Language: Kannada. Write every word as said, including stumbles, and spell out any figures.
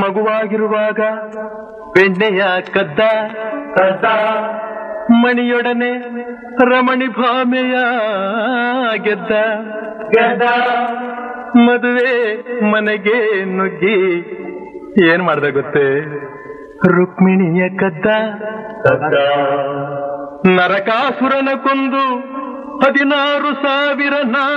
ಮಗುವಾಗಿರುವಾಗ ಬೆಣ್ಣೆಯ ಕದ್ದ ಕದ್ದ ಮಣಿಯೊಡನೆ ರಮಣಿ ಭಾಮೆಯ ಗೆದ್ದ ಗೆದ್ದ ಮದುವೆ ಮನೆಗೆ ನುಗ್ಗಿ ಏನ್ ಮಾಡ್ದ ಗೊತ್ತೇ ರುಕ್ಮಿಣಿಯ ಕದ್ದ ಕದ್ದ ನರಕಾಸುರನ ಕೊಂದು ಹದಿನಾರು ಸಾವಿರ